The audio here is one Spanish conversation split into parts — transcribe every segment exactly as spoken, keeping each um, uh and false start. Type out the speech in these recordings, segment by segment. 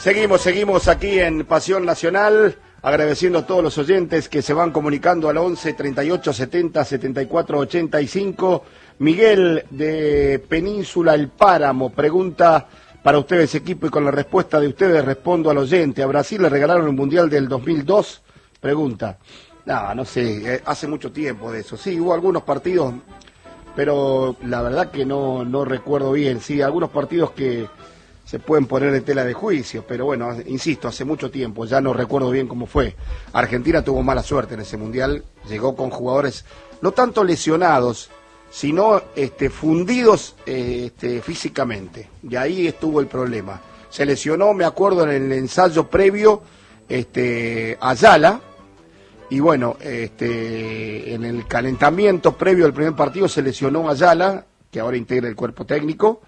Seguimos, seguimos aquí en Pasión Nacional, agradeciendo a todos los oyentes que se van comunicando al once, treinta y ocho, setenta, setenta y cuatro, ochenta y cinco. Miguel de Península El Páramo pregunta para ustedes, equipo, y con la respuesta de ustedes respondo al oyente. ¿A Brasil le regalaron el Mundial del dos mil dos? Pregunta. No, no sé, eh, hace mucho tiempo de eso. Sí, hubo algunos partidos, pero la verdad que no, no recuerdo bien. Sí, algunos partidos que se pueden poner en tela de juicio, pero bueno, insisto, hace mucho tiempo, ya no recuerdo bien cómo fue. Argentina tuvo mala suerte en ese Mundial, llegó con jugadores no tanto lesionados, sino este, fundidos eh, este, físicamente, y ahí estuvo el problema. Se lesionó, me acuerdo, en el ensayo previo, este, Ayala, y bueno, este, en el calentamiento previo al primer partido se lesionó Ayala, que ahora integra el cuerpo técnico,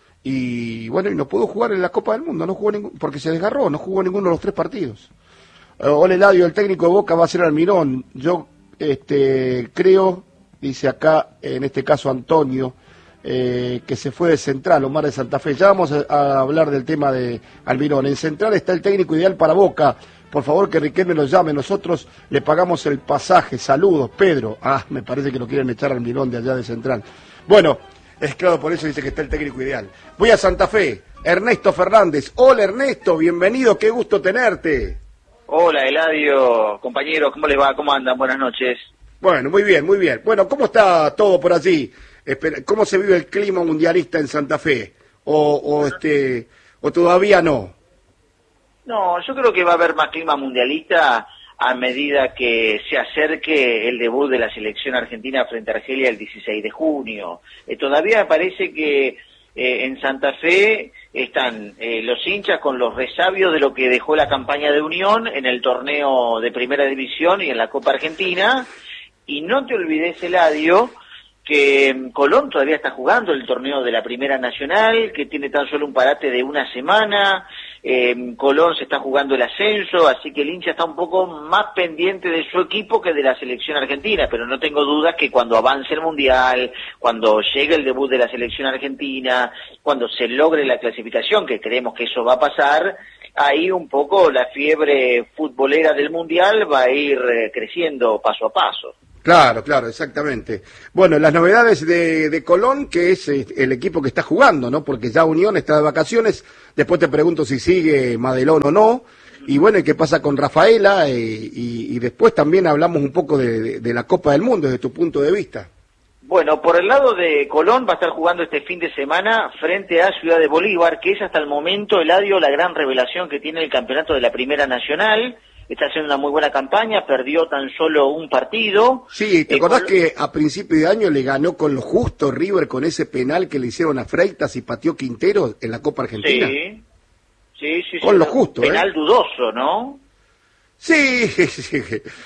y bueno, y no pudo jugar en la Copa del Mundo, no jugó ningún, porque se desgarró, no jugó ninguno de los tres partidos. Uh, Ole Eladio, el técnico de Boca va a ser Almirón. Yo este, creo, dice acá, en este caso Antonio, eh, que se fue de Central, Omar de Santa Fe. Ya vamos a, a hablar del tema de Almirón. En Central está el técnico ideal para Boca. Por favor, que Riquelme lo llame, nosotros le pagamos el pasaje. Saludos, Pedro. Ah, me parece que lo quieren echar al Almirón de allá de Central. Bueno, es claro, por eso dice que está el técnico ideal. Voy a Santa Fe, Ernesto Fernández. Hola Ernesto, bienvenido, qué gusto tenerte. Hola Eladio, compañeros, ¿cómo les va? ¿Cómo andan? Buenas noches. Bueno, muy bien, muy bien. Bueno, ¿cómo está todo por allí? ¿Cómo se vive el clima mundialista en Santa Fe? ¿O, o, este, o todavía no? No, yo creo que va a haber más clima mundialista a medida que se acerque el debut de la selección argentina frente a Argelia el dieciséis de junio. Eh, todavía me parece que eh, en Santa Fe están eh, los hinchas con los resabios de lo que dejó la campaña de Unión en el torneo de Primera División y en la Copa Argentina. Y no te olvides, Eladio, que Colón todavía está jugando el torneo de la Primera Nacional, que tiene tan solo un parate de una semana. Eh, Colón se está jugando el ascenso, así que el hincha está un poco más pendiente de su equipo que de la selección argentina, pero no tengo dudas que cuando avance el Mundial, cuando llegue el debut de la selección argentina, cuando se logre la clasificación, que creemos que eso va a pasar, ahí un poco la fiebre futbolera del Mundial va a ir eh, creciendo paso a paso. Claro, claro, exactamente. Bueno, las novedades de, de Colón, que es el equipo que está jugando, ¿no? Porque ya Unión está de vacaciones, después te pregunto si sigue Madelón o no, y bueno, ¿y qué pasa con Rafaela? Eh, y, y después también hablamos un poco de, de, de la Copa del Mundo, desde tu punto de vista. Bueno, por el lado de Colón va a estar jugando este fin de semana frente a Ciudad de Bolívar, que es hasta el momento, Eladio, la gran revelación que tiene el campeonato de la Primera Nacional. Está haciendo una muy buena campaña, perdió tan solo un partido. Sí, ¿te eh, acordás Col que a principio de año le ganó con lo justo River con ese penal que le hicieron a Freitas y pateó Quintero en la Copa Argentina? Sí, sí, sí. Con sí, lo justo, penal ¿eh? dudoso, ¿no? Sí, sí.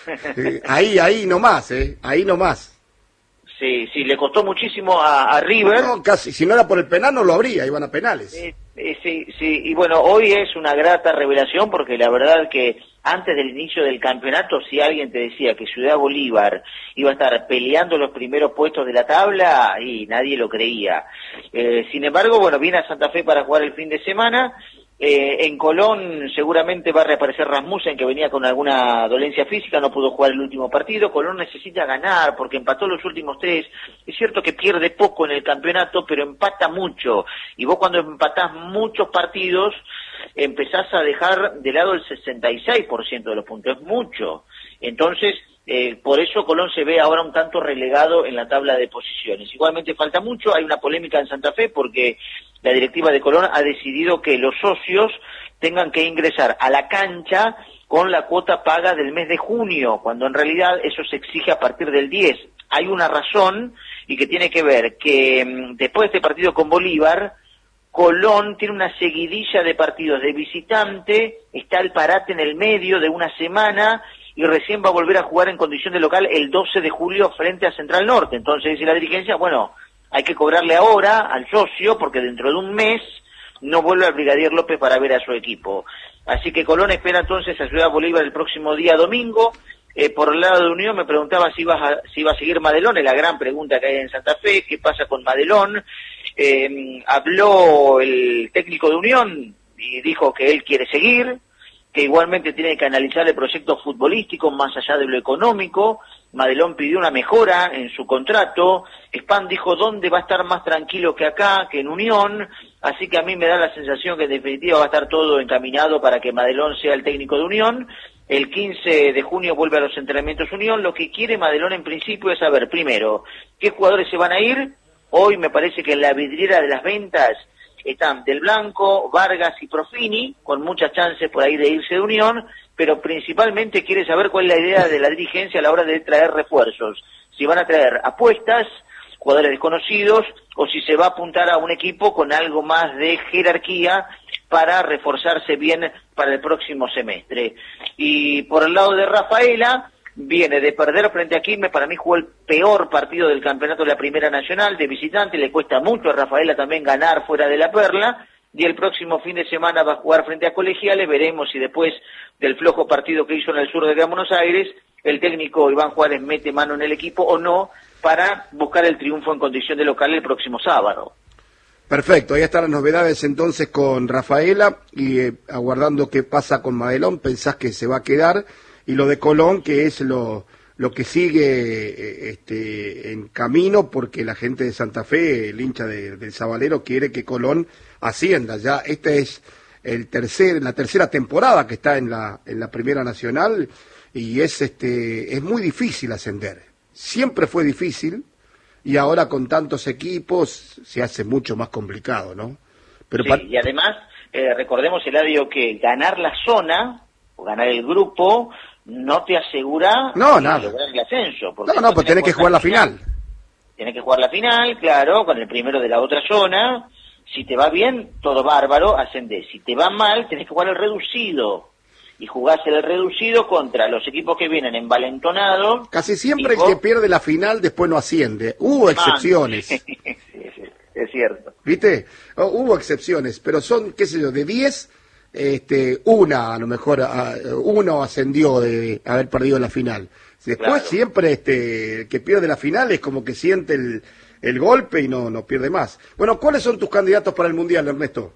ahí, ahí nomás, ¿eh? Ahí nomás. Sí, sí, le costó muchísimo a, a River. No, casi, si no era por el penal no lo habría, iban a penales. Eh, eh, sí, sí, y bueno, hoy es una grata revelación porque la verdad que antes del inicio del campeonato, si alguien te decía que Ciudad Bolívar iba a estar peleando los primeros puestos de la tabla, y nadie lo creía. Eh, sin embargo, bueno, viene a Santa Fe para jugar el fin de semana. Eh, en Colón seguramente va a reaparecer Rasmussen, que venía con alguna dolencia física, no pudo jugar el último partido. Colón necesita ganar porque empató los últimos tres. Es cierto que pierde poco en el campeonato, pero empata mucho. Y vos cuando empatás muchos partidos, empezás a dejar de lado el sesenta y seis por ciento de los puntos. Es mucho. Entonces, eh, por eso Colón se ve ahora un tanto relegado en la tabla de posiciones. Igualmente falta mucho, hay una polémica en Santa Fe porque la directiva de Colón ha decidido que los socios tengan que ingresar a la cancha con la cuota paga del mes de junio, cuando en realidad eso se exige a partir del diez. Hay una razón, y que tiene que ver que mmm, después de este partido con Bolívar, Colón tiene una seguidilla de partidos de visitante, está el parate en el medio de una semana, y recién va a volver a jugar en condición de local el doce de julio frente a Central Norte. Entonces dice la dirigencia, bueno, hay que cobrarle ahora al socio porque dentro de un mes no vuelve al Brigadier López para ver a su equipo. Así que Colón espera entonces a Ciudad Bolívar el próximo día domingo. Eh, por el lado de Unión me preguntaba si iba a, si iba a seguir Madelón, es la gran pregunta que hay en Santa Fe, ¿qué pasa con Madelón? Eh, habló el técnico de Unión y dijo que él quiere seguir, que igualmente tiene que analizar el proyecto futbolístico más allá de lo económico. Madelón pidió una mejora en su contrato, Span dijo dónde va a estar más tranquilo que acá, que en Unión, así que a mí me da la sensación que en definitiva va a estar todo encaminado para que Madelón sea el técnico de Unión. El quince de junio vuelve a los entrenamientos Unión. Lo que quiere Madelón en principio es saber, primero, qué jugadores se van a ir. Hoy me parece que en la vidriera de las ventas están Del Blanco, Vargas y Profini, con muchas chances por ahí de irse de Unión, pero principalmente quiere saber cuál es la idea de la dirigencia a la hora de traer refuerzos. Si van a traer apuestas, jugadores desconocidos, o si se va a apuntar a un equipo con algo más de jerarquía para reforzarse bien para el próximo semestre. Y por el lado de Rafaela, viene de perder frente a Quilmes, para mí jugó el peor partido del campeonato de la Primera Nacional, de visitante, le cuesta mucho a Rafaela también ganar fuera de la Perla, y el próximo fin de semana va a jugar frente a Colegiales. Veremos si después del flojo partido que hizo en el sur de Gran Buenos Aires, el técnico Iván Juárez mete mano en el equipo o no, para buscar el triunfo en condición de local el próximo sábado. Perfecto, ahí están las novedades entonces con Rafaela, y eh, aguardando qué pasa con Madelón. Pensás que se va a quedar, y lo de Colón, que es lo, lo que sigue eh, este, en camino, porque la gente de Santa Fe, el hincha de, del Sabalero, quiere que Colón ascienda. Ya esta es el tercer, la tercera temporada que está en la, en la Primera Nacional, y es, este, es muy difícil ascender. Siempre fue difícil, y ahora con tantos equipos se hace mucho más complicado, ¿no? Pero sí, para... y además, eh, recordemos, Eladio, que ganar la zona, o ganar el grupo, no te asegura no, nada. lograr el ascenso. No, no, pues tenés que jugar la final. Tenés que jugar la final, claro, con el primero de la otra zona. Si te va bien, todo bárbaro, ascendés. Si te va mal, tenés que jugar el reducido. Y jugás el reducido contra los equipos que vienen envalentonados. Casi siempre tipo... el que pierde la final después no asciende. Hubo excepciones. sí, sí, es cierto. ¿Viste? Oh, hubo excepciones, pero son, qué sé yo, de diez, este, una a lo mejor, a, uno ascendió de haber perdido la final. Después claro. Siempre este, el que pierde la final es como que siente el, el golpe y no, no pierde más. Bueno, ¿cuáles son tus candidatos para el Mundial, Ernesto?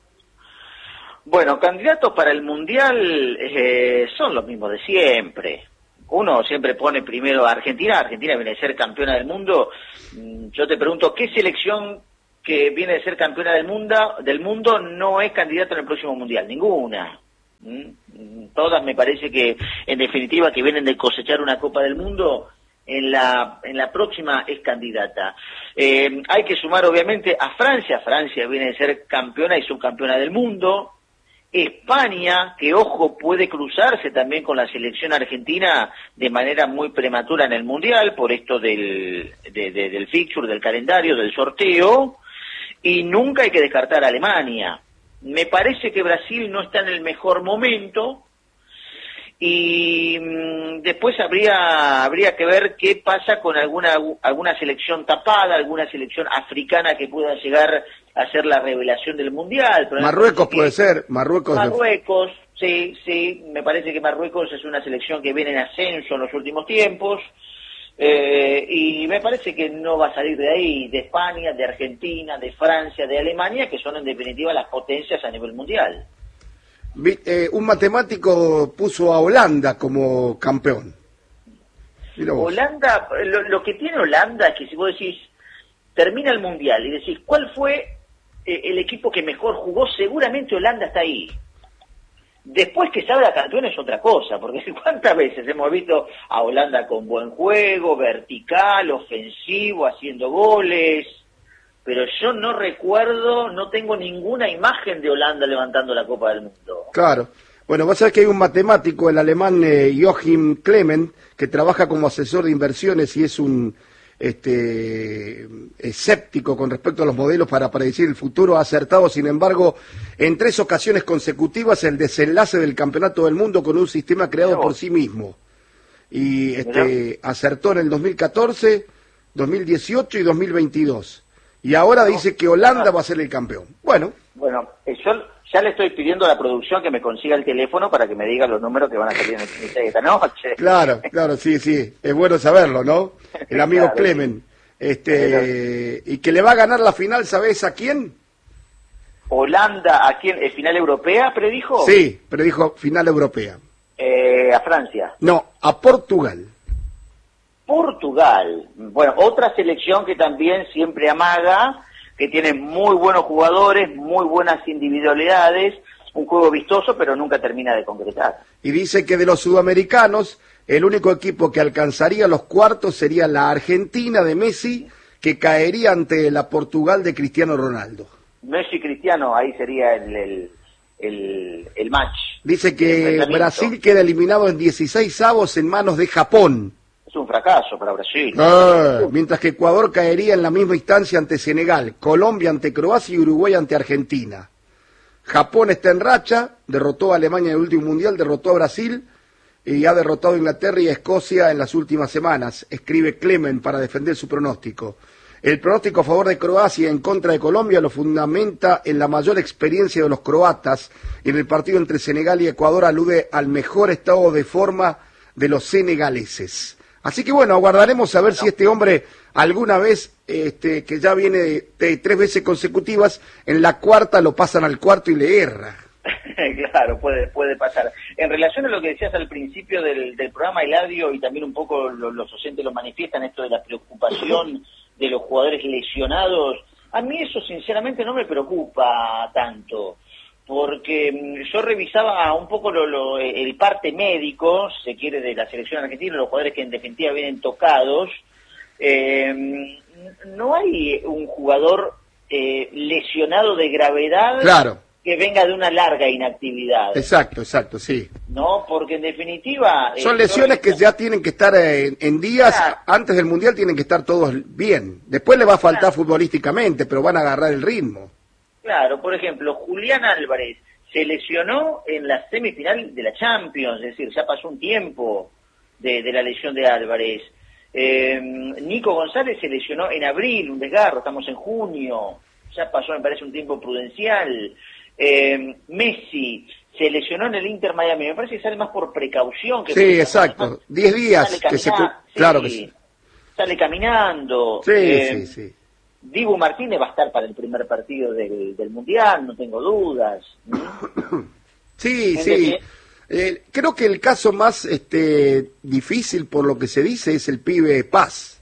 Bueno, candidatos para el Mundial eh, son los mismos de siempre. Uno siempre pone primero a Argentina. Argentina viene a ser campeona del mundo. Yo te pregunto, ¿qué selección que viene a ser campeona del mundo, del mundo no es candidata en el próximo Mundial? Ninguna. Todas me parece que, en definitiva, que vienen de cosechar una Copa del Mundo, en la en la próxima es candidata. Eh, hay que sumar, obviamente, a Francia. Francia viene a ser campeona y subcampeona del mundo. España, que ojo, puede cruzarse también con la selección argentina de manera muy prematura en el Mundial, por esto del, de, de, del fixture, del calendario, del sorteo, y nunca hay que descartar a Alemania. Me parece que Brasil no está en el mejor momento, y mmm, después habría habría que ver qué pasa con alguna alguna selección tapada, alguna selección africana que pueda llegar a ser la revelación del Mundial. Pero Marruecos puede ser, Marruecos. Marruecos, sí, sí, me parece que Marruecos es una selección que viene en ascenso en los últimos tiempos, eh, y me parece que no va a salir de ahí, de España, de Argentina, de Francia, de Alemania, que son en definitiva las potencias a nivel mundial. Eh, un matemático puso a Holanda como campeón. Holanda, lo, lo que tiene Holanda es que si vos decís, termina el Mundial y decís, ¿cuál fue eh, el equipo que mejor jugó? Seguramente Holanda está ahí. Después que salga campeón es otra cosa, porque ¿cuántas veces hemos visto a Holanda con buen juego, vertical, ofensivo, haciendo goles? Pero yo no recuerdo, no tengo ninguna imagen de Holanda levantando la Copa del Mundo. Claro. Bueno, vos sabés que hay un matemático, el alemán eh, Joachim Clement, que trabaja como asesor de inversiones y es un este escéptico con respecto a los modelos para predecir el futuro. Ha acertado, sin embargo, en tres ocasiones consecutivas el desenlace del Campeonato del Mundo con un sistema creado no. por sí mismo. Y este ¿No? acertó en el dos mil catorce, dos mil dieciocho y dos mil veintidós. Y ahora no, dice que Holanda no. va a ser el campeón. Bueno. Bueno, yo ya le estoy pidiendo a la producción que me consiga el teléfono para que me diga los números que van a salir en el de esta noche. Claro, claro, sí, sí. Es bueno saberlo, ¿no? El amigo claro, Clemen. Este, sí. Y que le va a ganar la final, ¿sabés a quién? Holanda, ¿a quién? ¿Es final europea, predijo? Sí, predijo final europea. Eh, a Francia. No, a Portugal. Portugal. Bueno, otra selección que también siempre amaga, que tiene muy buenos jugadores, muy buenas individualidades, un juego vistoso, pero nunca termina de concretar. Y dice que de los sudamericanos, el único equipo que alcanzaría los cuartos sería la Argentina de Messi, que caería ante la Portugal de Cristiano Ronaldo. Messi Cristiano, ahí sería el, el, el, el match. Dice que Brasil queda eliminado en dieciséis avos en manos de Japón. Es un fracaso para Brasil. Ah, mientras que Ecuador caería en la misma instancia ante Senegal, Colombia ante Croacia y Uruguay ante Argentina. Japón está en racha, derrotó a Alemania en el último mundial, derrotó a Brasil y ha derrotado a Inglaterra y a Escocia en las últimas semanas, escribe Clemen para defender su pronóstico. El pronóstico a favor de Croacia y en contra de Colombia lo fundamenta en la mayor experiencia de los croatas y en el partido entre Senegal y Ecuador alude al mejor estado de forma de los senegaleses. Así que bueno, aguardaremos a ver si este hombre alguna vez, este, que ya viene de, de tres veces consecutivas, en la cuarta lo pasan al cuarto y le erra. Claro, puede puede pasar. En relación a lo que decías al principio del, del programa, Eladio, y también un poco lo, los oyentes lo manifiestan, esto de la preocupación de los jugadores lesionados, a mí eso sinceramente no me preocupa tanto, porque yo revisaba un poco lo, lo, el parte médico, si se quiere, de la selección argentina, los jugadores que en definitiva vienen tocados. Eh, no hay un jugador eh, lesionado de gravedad, claro, que venga de una larga inactividad. Exacto, exacto, sí. No, porque en definitiva... Son eh, lesiones que ya tienen que estar en, en días, claro, antes del Mundial tienen que estar todos bien. Después le va a faltar, claro, futbolísticamente, pero van a agarrar el ritmo. Claro, por ejemplo, Julián Álvarez se lesionó en la semifinal de la Champions, es decir, ya pasó un tiempo de, de la lesión de Álvarez. Eh, Nico González se lesionó en abril, un desgarro, estamos en junio, ya pasó, me parece, un tiempo prudencial. Eh, Messi se lesionó en el Inter Miami, me parece que sale más por precaución. Que sí, exacto, diez días. Que se... sí, claro que sí. Sale caminando. Sí, eh, sí, sí. Dibu Martínez va a estar para el primer partido del, del Mundial, no tengo dudas. Sí, sí. Eh, creo que el caso más este, difícil, por lo que se dice, es el pibe Paz,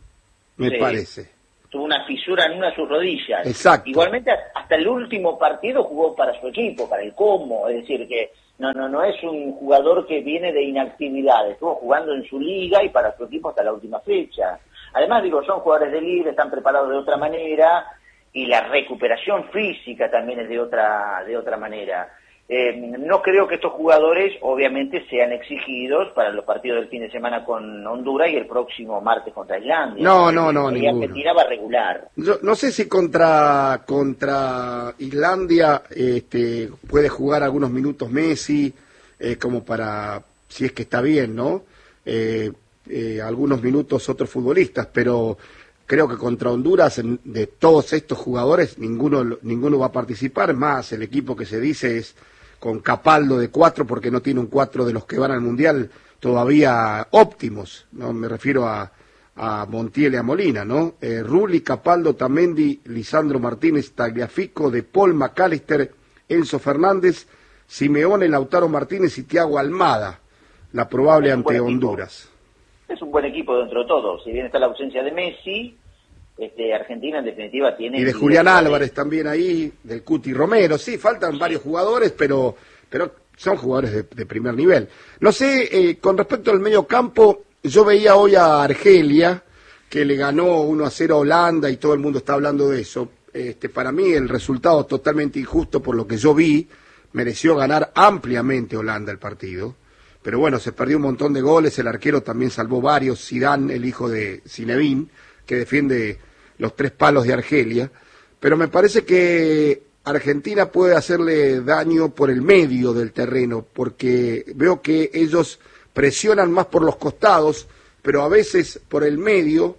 me sí. parece. Tuvo una fisura en una de sus rodillas. Exacto. Igualmente hasta el último partido jugó para su equipo, para el Como, es decir que no no no es un jugador que viene de inactividad, estuvo jugando en su liga y para su equipo hasta la última fecha. Además, digo, son jugadores de liga, están preparados de otra manera y la recuperación física también es de otra de otra manera. Eh, no creo que estos jugadores obviamente sean exigidos para los partidos del fin de semana con Honduras y el próximo martes contra Islandia. No, no, no, Ella ninguno. Argentina va regular. Yo no sé si contra contra Islandia este, puede jugar algunos minutos Messi, eh, como para, si es que está bien, ¿no? Eh, eh, algunos minutos otros futbolistas, pero creo que contra Honduras, de todos estos jugadores, ninguno ninguno va a participar. Más, el equipo que se dice es con Capaldo de cuatro, porque no tiene un cuatro de los que van al Mundial todavía óptimos, no me refiero a, a Montiel y a Molina, ¿no? Eh, Rulli, Capaldo, Tamendi, Lisandro Martínez, Tagliafico, De Paul, McAllister, Enzo Fernández, Simeone, Lautaro Martínez y Thiago Almada, la probable ante Honduras. Es un buen equipo dentro de todo, si bien está la ausencia de Messi, este, Argentina en definitiva tiene... Y de Julián Álvarez de... también ahí, del Cuti Romero, sí, faltan sí. varios jugadores, pero pero son jugadores de, de primer nivel. No sé, eh, con respecto al medio campo, yo veía hoy a Argelia, que le ganó uno a cero a Holanda y todo el mundo está hablando de eso. Este, para mí el resultado totalmente injusto por lo que yo vi, mereció ganar ampliamente Holanda el partido. Pero bueno, se perdió un montón de goles, el arquero también salvó varios, Zidane, el hijo de Zinedine, que defiende los tres palos de Argelia, pero me parece que Argentina puede hacerle daño por el medio del terreno, porque veo que ellos presionan más por los costados, pero a veces por el medio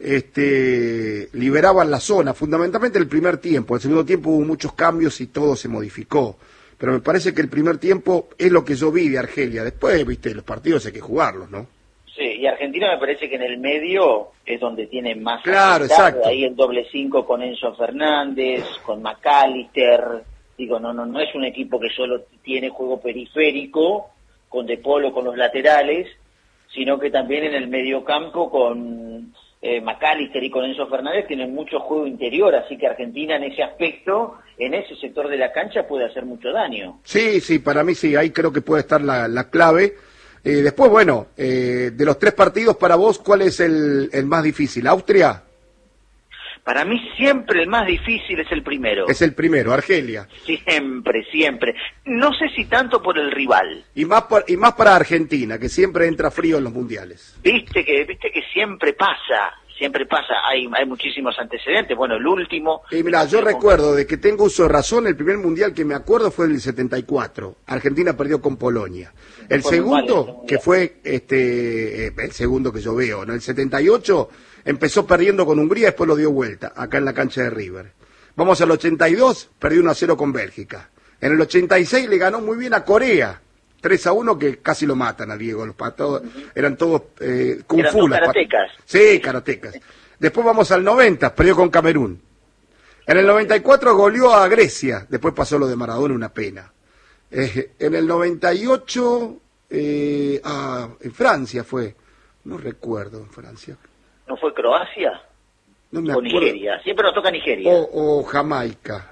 este, liberaban la zona, fundamentalmente el primer tiempo. El segundo tiempo hubo muchos cambios y todo se modificó, pero me parece que el primer tiempo es lo que yo vi de Argelia. Después, viste, los partidos hay que jugarlos, ¿no? Sí, y Argentina me parece que en el medio es donde tiene más... Claro, afectado. exacto. Ahí el doble cinco con Enzo Fernández, con McAllister. Digo, no, no, no es un equipo que solo tiene juego periférico, con De Polo, con los laterales, sino que también en el mediocampo con eh, McAllister y con Enzo Fernández tienen mucho juego interior, así que Argentina en ese aspecto, en ese sector de la cancha puede hacer mucho daño. Sí, sí, para mí sí, ahí creo que puede estar la, la clave. Eh, después, bueno, eh, de los tres partidos para vos, ¿cuál es el, el más difícil? ¿Austria? Para mí siempre el más difícil es el primero. Es el primero, Argelia. Siempre, siempre. No sé si tanto por el rival. Y más, por, y más para Argentina, que siempre entra frío en los mundiales. Viste que viste que siempre pasa, siempre pasa. Hay hay muchísimos antecedentes. Bueno, el último... Y mira, yo recuerdo, de que tengo uso de razón, el primer mundial que me acuerdo fue el setenta y cuatro. Argentina perdió con Polonia. El Fue muy mal segundo, ese que fue este el segundo que yo veo, ¿no? El setenta y ocho empezó perdiendo con Hungría, después lo dio vuelta, acá en la cancha de River. Vamos al ochenta y dos, perdió uno a cero con Bélgica. En el ochenta y seis le ganó muy bien a Corea, tres a uno, que casi lo matan a Diego. Los patos eran todos eh, kung Eran fu. todos las pat- karatecas. Sí, karatecas. Después vamos al noventa, perdió con Camerún. En el noventa y cuatro goleó a Grecia, después pasó lo de Maradona, una pena. Eh, en el noventa y ocho, eh, ah, en Francia fue, no recuerdo en Francia. ¿No fue Croacia? No me O acuerdo. Nigeria. Siempre nos toca Nigeria. O, o Jamaica.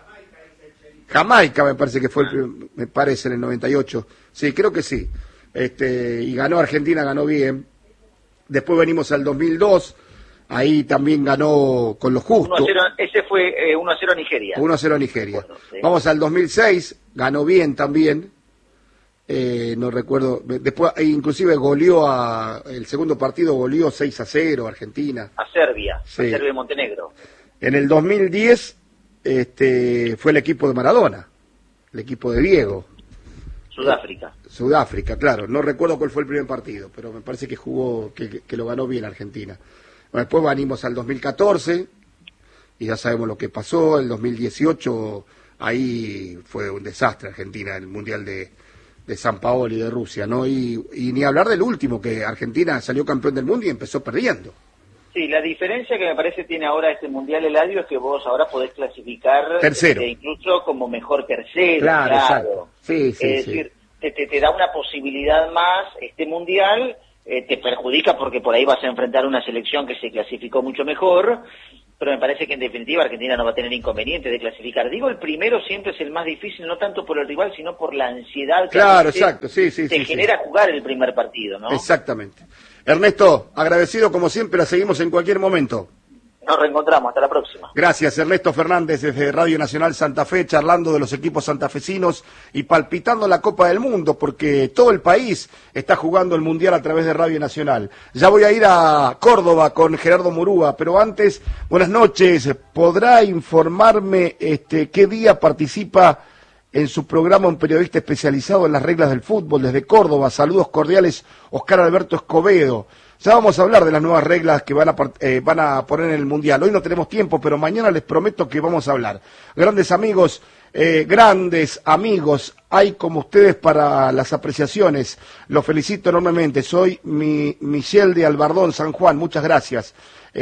Jamaica me parece que fue, el prim- me parece, en el noventa y ocho. Sí, creo que sí. Este, y ganó Argentina, ganó bien. Después venimos al dos mil dos, ahí también ganó con lo justo. uno a cero, ese fue eh, uno a cero a Nigeria. uno a cero a Nigeria. Bueno, sí. Vamos al dos mil seis, ganó bien también. Eh, no recuerdo. Después, e inclusive goleó a. El segundo partido goleó seis a cero Argentina. A Serbia, Sí. a Serbia y Montenegro. En el dos mil diez este, fue el equipo de Maradona, el equipo de Diego. Sudáfrica. Sudáfrica, claro. No recuerdo cuál fue el primer partido, pero me parece que jugó, que, que lo ganó bien Argentina. Bueno, después venimos al dos mil catorce y ya sabemos lo que pasó. El dos mil dieciocho, ahí fue un desastre Argentina, el Mundial de, de San Paolo y de Rusia, ¿no? Y, y ni hablar del último, que Argentina salió campeón del mundo y empezó perdiendo. Sí, la diferencia que me parece tiene ahora este Mundial Eladio es que vos ahora podés clasificar Tercero. eh, incluso como mejor tercero. Claro, Claro, exacto. Sí, sí, es sí. decir, te, te, te da una posibilidad más este Mundial, eh, te perjudica porque por ahí vas a enfrentar una selección que se clasificó mucho mejor, pero me parece que en definitiva Argentina no va a tener inconveniente de clasificar. Digo, el primero siempre es el más difícil, no tanto por el rival, sino por la ansiedad que Claro, a veces exacto, sí, sí, te sí, genera sí. jugar el primer partido, ¿no? Exactamente. Ernesto, agradecido como siempre, la seguimos en cualquier momento. Nos reencontramos, hasta la próxima. Gracias, Ernesto Fernández, desde Radio Nacional Santa Fe, charlando de los equipos santafesinos y palpitando la Copa del Mundo, porque todo el país está jugando el Mundial a través de Radio Nacional. Ya voy a ir a Córdoba con Gerardo Murúa, pero antes, buenas noches. ¿Podrá informarme este, qué día participa en su programa un periodista especializado en las reglas del fútbol desde Córdoba? Saludos cordiales, Oscar Alberto Escobedo. Ya vamos a hablar de las nuevas reglas que van a, eh, van a poner en el Mundial. Hoy no tenemos tiempo, pero mañana les prometo que vamos a hablar. Grandes amigos, eh, grandes amigos, hay como ustedes para las apreciaciones. Los felicito enormemente. Soy mi, Michelle de Albardón, San Juan. Muchas gracias.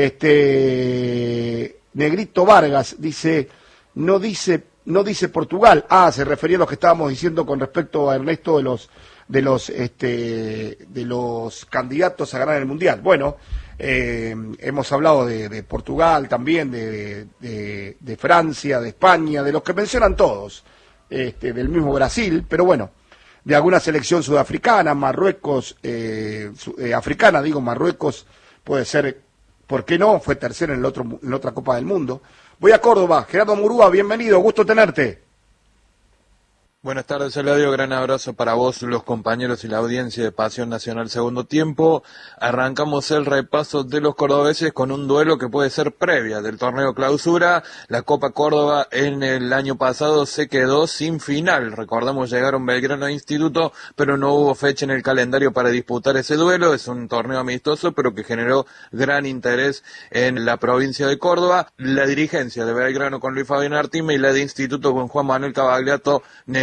Este Negrito Vargas dice, no dice, no dice Portugal. Ah, se refería a lo que estábamos diciendo con respecto a Ernesto de los de los este de los candidatos a ganar el Mundial. Bueno, eh, hemos hablado de, de Portugal también, de, de, de Francia, de España, de los que mencionan todos, este, del mismo Brasil, pero bueno, de alguna selección sudafricana, Marruecos, eh, su, eh, africana, digo, Marruecos puede ser, ¿por qué no? Fue tercero en, el otro, en la otra Copa del Mundo. Voy a Córdoba. Gerardo Murúa, bienvenido, gusto tenerte. Buenas tardes, Eladio, gran abrazo para vos, los compañeros y la audiencia de Pasión Nacional Segundo Tiempo. Arrancamos el repaso de los cordobeses con un duelo que puede ser previa del torneo Clausura. La Copa Córdoba en el año pasado se quedó sin final. Recordamos, llegaron Belgrano e Instituto, pero no hubo fecha en el calendario para disputar ese duelo. Es un torneo amistoso, pero que generó gran interés en la provincia de Córdoba. La dirigencia de Belgrano con Luis Fabián Artime y la de Instituto con Juan Manuel Cavagliato negó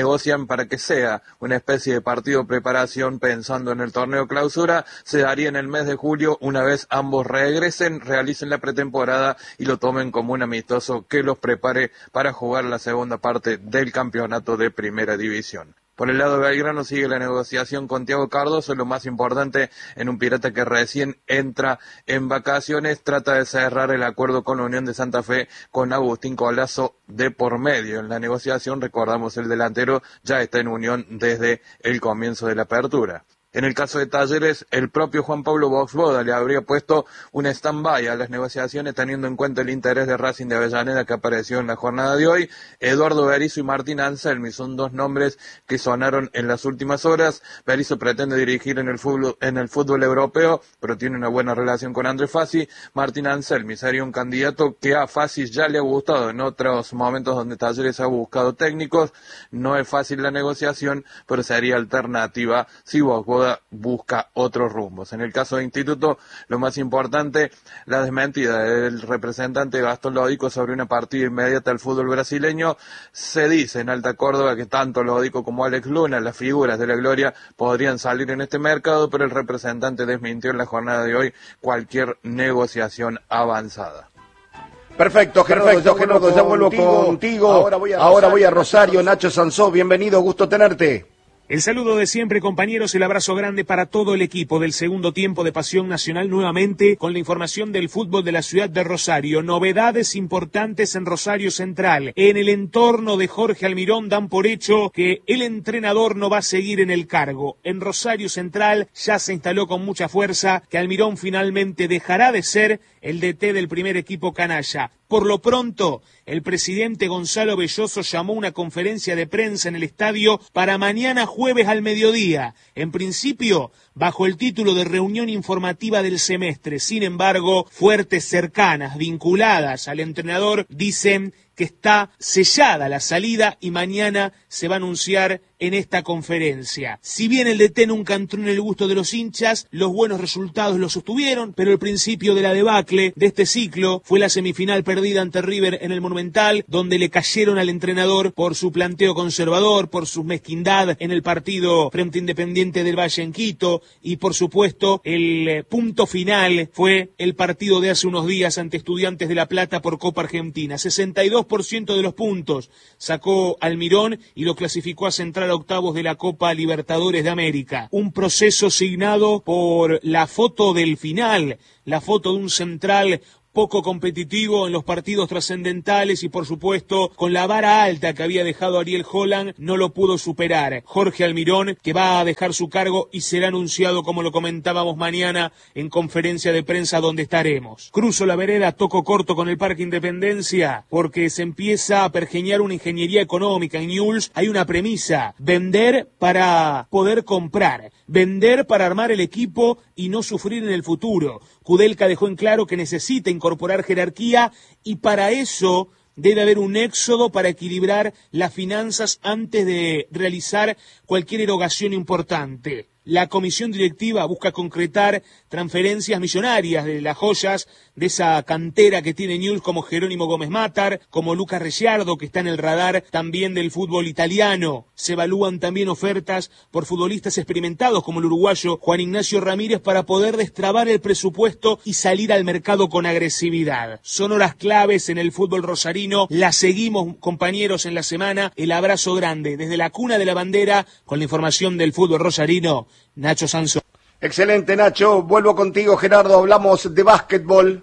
negocian para que sea una especie de partido de preparación pensando en el torneo clausura. Se daría en el mes de julio, una vez ambos regresen, realicen la pretemporada y lo tomen como un amistoso que los prepare para jugar la segunda parte del campeonato de Primera División. Por el lado de Belgrano sigue la negociación con Thiago Cardoso, lo más importante en un Pirata que recién entra en vacaciones, trata de cerrar el acuerdo con la Unión de Santa Fe con Agustín Colazo de por medio. En la negociación, recordamos, el delantero ya está en Unión desde el comienzo de la apertura. En el caso de Talleres, el propio Juan Pablo Boxboda le habría puesto un stand-by a las negociaciones teniendo en cuenta el interés de Racing de Avellaneda que apareció en la jornada de hoy. Eduardo Berizzo y Martín Anselmi son dos nombres que sonaron en las últimas horas. Berizzo pretende dirigir en el fútbol, en el fútbol europeo, pero tiene una buena relación con André Fassi. Martín Anselmi sería un candidato que a Fassi ya le ha gustado en otros momentos donde Talleres ha buscado técnicos. No es fácil la negociación, pero sería alternativa si Boxboda busca otros rumbos. En el caso de Instituto, lo más importante, la desmentida del representante Gastón Lodico sobre una partida inmediata al fútbol brasileño. Se dice en Alta Córdoba que tanto Lodico como Alex Luna, las figuras de la gloria, podrían salir en este mercado, pero el representante desmintió en la jornada de hoy cualquier negociación avanzada. Perfecto, Gerardo, perfecto, ya, Gerardo, ya vuelvo contigo. contigo. Ahora voy a Rosario, Ahora voy a Rosario Nacho Sansó, bienvenido, gusto tenerte. El saludo de siempre, compañeros, el abrazo grande para todo el equipo del segundo tiempo de Pasión Nacional, nuevamente con la información del fútbol de la ciudad de Rosario. Novedades importantes en Rosario Central. En el entorno de Jorge Almirón dan por hecho que el entrenador no va a seguir en el cargo. En Rosario Central ya se instaló con mucha fuerza que Almirón finalmente dejará de ser el D T del primer equipo canalla. Por lo pronto, el presidente Gonzalo Belloso llamó una conferencia de prensa en el estadio para mañana jueves al mediodía. En principio, bajo el título de reunión informativa del semestre. Sin embargo, fuertes cercanas, vinculadas al entrenador, dicen que está sellada la salida y mañana se va a anunciar en esta conferencia. Si bien el D T nunca entró en el gusto de los hinchas, los buenos resultados lo sostuvieron, pero el principio de la debacle de este ciclo fue la semifinal perdida ante River en el Monumental, donde le cayeron al entrenador por su planteo conservador, por su mezquindad en el partido frente a Independiente del Valle en Quito, y por supuesto el punto final fue el partido de hace unos días ante Estudiantes de La Plata por Copa Argentina. sesenta y dos por ciento de los puntos sacó Almirón y lo clasificó a Central a octavos de la Copa Libertadores de América. Un proceso signado por la foto del final, la foto de un Central poco competitivo en los partidos trascendentales y por supuesto con la vara alta que había dejado Ariel Holland no lo pudo superar. Jorge Almirón, que va a dejar su cargo y será anunciado, como lo comentábamos mañana, en conferencia de prensa donde estaremos. Cruzo la vereda, toco corto con el Parque Independencia porque se empieza a pergeñar una ingeniería económica. En Newell's hay una premisa: vender para poder comprar, vender para armar el equipo y no sufrir en el futuro. Kudelka dejó en claro que necesita incorporar jerarquía y para eso debe haber un éxodo para equilibrar las finanzas antes de realizar cualquier erogación importante. La comisión directiva busca concretar transferencias millonarias de las joyas de esa cantera que tiene Newell's, como Jerónimo Gómez Matar, como Lucas Ricciardo, que está en el radar también del fútbol italiano. Se evalúan también ofertas por futbolistas experimentados como el uruguayo Juan Ignacio Ramírez para poder destrabar el presupuesto y salir al mercado con agresividad. Son horas claves en el fútbol rosarino. La seguimos, compañeros, en la semana. El abrazo grande desde la cuna de la bandera con la información del fútbol rosarino. Nacho Sansó. Excelente, Nacho. Vuelvo contigo, Gerardo. Hablamos de básquetbol.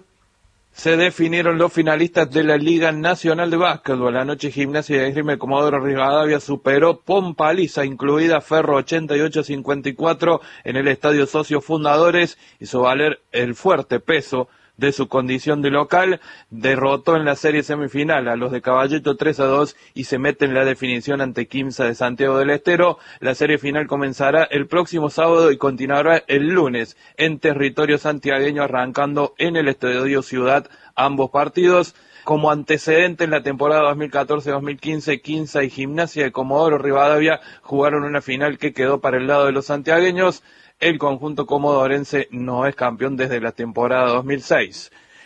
Se definieron los finalistas de la Liga Nacional de Básquetbol. Anoche Gimnasia de Esgrima Comodoro Rivadavia superó por paliza, incluida Ferro ochenta y ocho a cincuenta y cuatro en el Estadio Socios Fundadores. Hizo valer el fuerte peso de su condición de local, derrotó en la serie semifinal a los de Caballito tres a dos y se mete en la definición ante Quimsa de Santiago del Estero. La serie final comenzará el próximo sábado y continuará el lunes en territorio santiagueño, arrancando en el Estadio Ciudad ambos partidos. Como antecedente, en la temporada dos mil catorce dos mil quince, Quimsa y Gimnasia de Comodoro Rivadavia jugaron una final que quedó para el lado de los santiagueños. El conjunto comodorense no es campeón desde la temporada dos mil seis.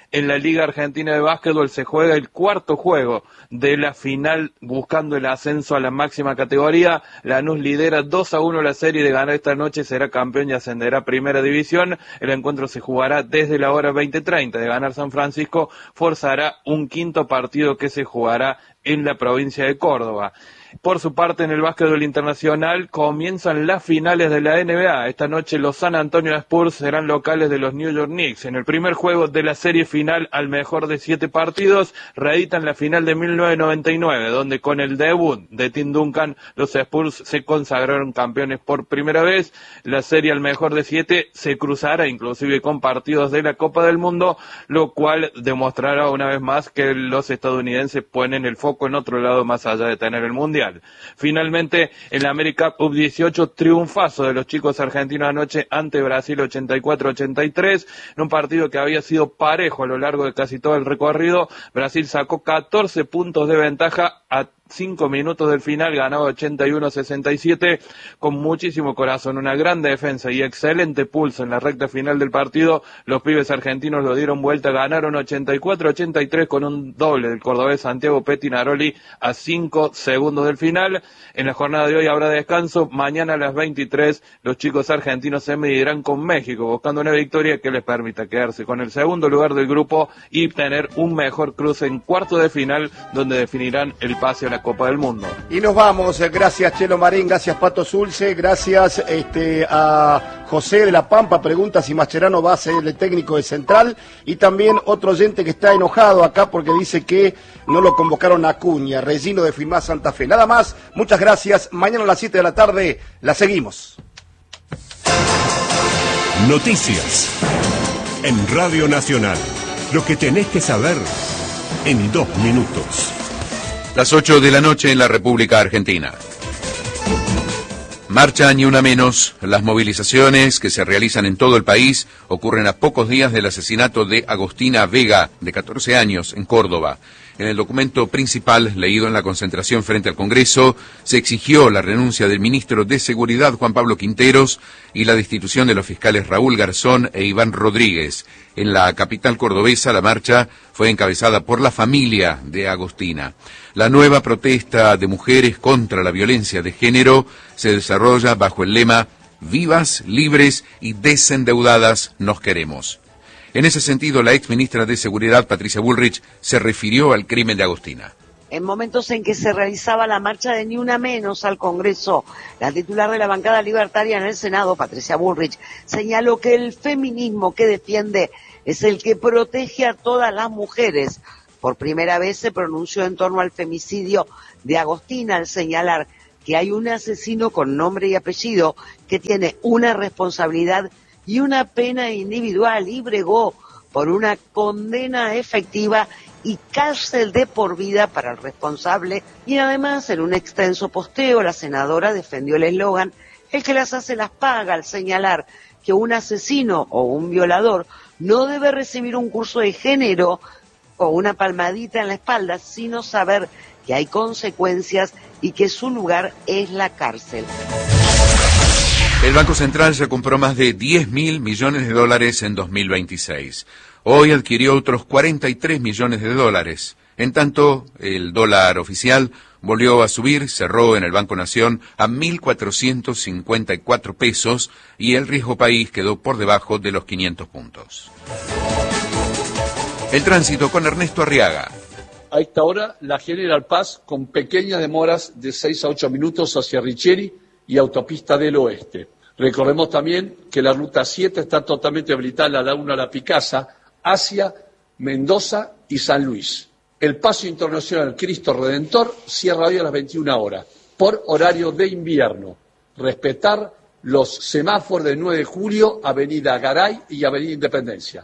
En la Liga Argentina de Básquetbol se juega el cuarto juego de la final buscando el ascenso a la máxima categoría. Lanús lidera dos a uno la serie, de ganar esta noche será campeón y ascenderá a Primera División. El encuentro se jugará desde la hora veinte treinta. De ganar San Francisco forzará un quinto partido que se jugará en la provincia de Córdoba. Por su parte, en el básquetbol internacional comienzan las finales de la N B A. Esta noche los San Antonio Spurs serán locales de los New York Knicks. En el primer juego de la serie final, al mejor de siete partidos, reeditan la final de mil novecientos noventa y nueve, donde con el debut de Tim Duncan, los Spurs se consagraron campeones por primera vez. La serie al mejor de siete se cruzará inclusive con partidos de la Copa del Mundo, lo cual demostrará una vez más que los estadounidenses ponen el foco en otro lado más allá de tener el Mundial. Finalmente, en la América U dieciocho, triunfazo de los chicos argentinos anoche ante Brasil ochenta y cuatro a ochenta y tres, en un partido que había sido parejo a lo largo de casi todo el recorrido. Brasil sacó catorce puntos de ventaja a cinco minutos del final, ganaba ochenta y uno a sesenta y siete, con muchísimo corazón, una gran defensa y excelente pulso en la recta final del partido. Los pibes argentinos lo dieron vuelta, ganaron ochenta y cuatro a ochenta y tres con un doble del cordobés Santiago Pettinaroli a cinco segundos del final. En la jornada de hoy habrá descanso. Mañana a las veintitrés los chicos argentinos se medirán con México, buscando una victoria que les permita quedarse con el segundo lugar del grupo y tener un mejor cruce en cuarto de final, donde definirán el pase a la Copa del Mundo. Y nos vamos, gracias Chelo Marín, gracias Pato Zulce, gracias este, a José de la Pampa, pregunta si Mascherano va a ser el técnico de Central, y también otro oyente que está enojado acá porque dice que no lo convocaron a Acuña, Regino de Filmás Santa Fe. Nada más, muchas gracias, mañana a las siete de la tarde la seguimos. Noticias en Radio Nacional, lo que tenés que saber en dos minutos. Las ocho de la noche en la República Argentina. Marcha Ni Una Menos. Las movilizaciones que se realizan en todo el país ocurren a pocos días del asesinato de Agostina Vega, de catorce años, en Córdoba. En el documento principal, leído en la concentración frente al Congreso, se exigió la renuncia del ministro de Seguridad, Juan Pablo Quinteros, y la destitución de los fiscales Raúl Garzón e Iván Rodríguez. En la capital cordobesa, la marcha fue encabezada por la familia de Agostina. La nueva protesta de mujeres contra la violencia de género se desarrolla bajo el lema «Vivas, libres y desendeudadas nos queremos». En ese sentido, la ex ministra de Seguridad, Patricia Bullrich, se refirió al crimen de Agostina. En momentos en que se realizaba la marcha de Ni Una Menos al Congreso, la titular de la bancada libertaria en el Senado, Patricia Bullrich, señaló que el feminismo que defiende es el que protege a todas las mujeres. Por primera vez se pronunció en torno al femicidio de Agostina al señalar que hay un asesino con nombre y apellido que tiene una responsabilidad y una pena individual, y bregó por una condena efectiva y cárcel de por vida para el responsable. Y además, en un extenso posteo, la senadora defendió el eslogan «El que las hace las paga», al señalar que un asesino o un violador no debe recibir un curso de género o una palmadita en la espalda, sino saber que hay consecuencias y que su lugar es la cárcel. El Banco Central ya compró más de diez mil millones de dólares en dos mil veintiséis. Hoy adquirió otros cuarenta y tres millones de dólares. En tanto, el dólar oficial volvió a subir, cerró en el Banco Nación a mil cuatrocientos cincuenta y cuatro pesos y el riesgo país quedó por debajo de los quinientos puntos. El tránsito con Ernesto Arriaga. A esta hora, la General Paz con pequeñas demoras de seis a ocho minutos hacia Richeri y Autopista del Oeste. Recordemos también que la Ruta siete está totalmente habilitada, la Laguna La Picasa, hacia Mendoza y San Luis. El Paso Internacional Cristo Redentor cierra hoy a las veintiuna horas, por horario de invierno. Respetar los semáforos de nueve de julio, Avenida Garay y Avenida Independencia.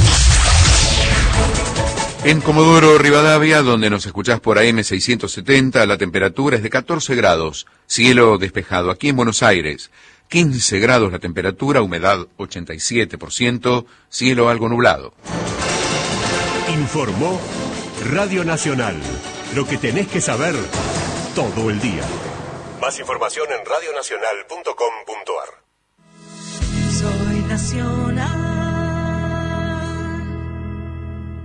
En Comodoro Rivadavia, donde nos escuchás por A M seiscientos setenta, la temperatura es de catorce grados, cielo despejado. Aquí en Buenos Aires, quince grados la temperatura, humedad ochenta y siete por ciento, cielo algo nublado. Informó Radio Nacional, lo que tenés que saber todo el día. Más información en radio nacional punto com punto a r. Soy nacional.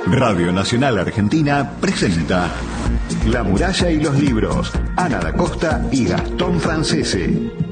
Radio Nacional Argentina presenta La muralla y los libros, Ana da Costa y Gastón Francese.